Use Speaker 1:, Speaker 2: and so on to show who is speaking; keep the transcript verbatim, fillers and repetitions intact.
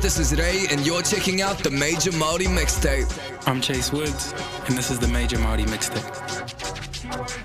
Speaker 1: this is Ray, and you're checking out the Major Maori Mixtape.
Speaker 2: I'm Chase Woods, and this is the Major Maori Mixtape.